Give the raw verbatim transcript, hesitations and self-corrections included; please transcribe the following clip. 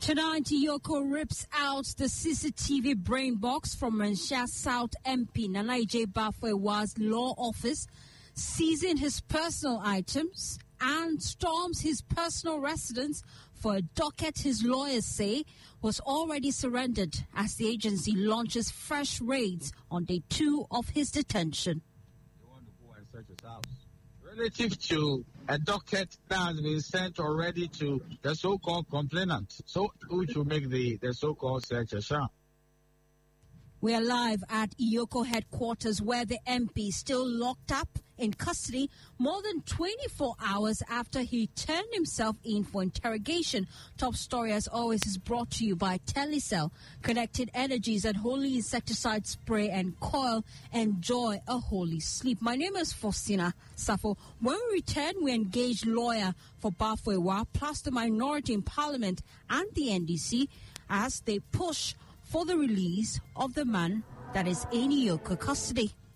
Tonight, Yoko rips out the C C T V brain box from Renshaw South M P Nana J. Bafwewa's law office, seizing his personal items and storms his personal residence for a docket his lawyers say was already surrendered as the agency launches fresh raids on day two of his detention. They want to go and search his house. Relative to a docket that has been sent already to the so-called complainant, so which will make the, the so-called search a sham. We are live at Iyoko headquarters where the M P is still locked up in custody more than twenty-four hours after he turned himself in for interrogation. Top story, as always, is brought to you by Telecel. Connected Energies and Holy Insecticide Spray and Coil. Enjoy a holy sleep. My name is Faustina Safo. When we return, we engage lawyer for Bafwewa, plus the minority in Parliament and the N D C as they push for the release of the man that is in Iyoko custody.